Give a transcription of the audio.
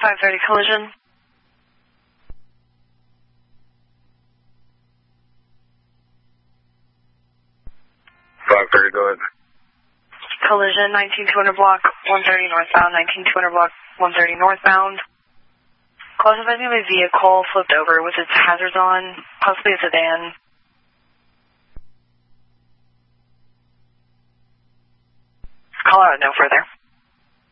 530 collision. 530, go ahead. Collision, 19200 block, 130 northbound, 19200 block, 130 northbound. Classifying of a vehicle flipped over with its hazards on, possibly a sedan. Call out no further.